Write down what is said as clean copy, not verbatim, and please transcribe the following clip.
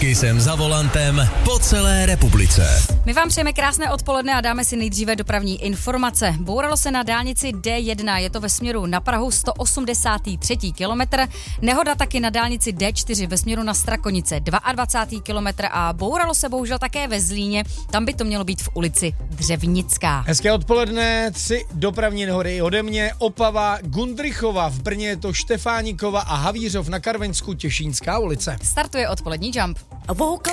Taky jsem za volantem po celé republice. My vám přejeme krásné odpoledne a dáme si nejdříve dopravní informace. Bouralo se na dálnici D1, je to ve směru na Prahu 183. kilometr. Nehoda taky na dálnici D4 ve směru na Strakonice 22. kilometr a bouralo se bohužel také ve Zlíně, tam by to mělo být v ulici Dřevnická. Hezké odpoledne, 3 dopravní nehody ode mě, Opava, Gundrichova, v Brně je to Štefánikova a Havířov na Karvinsku, Těšínská ulice. Startuje odpolední Jump.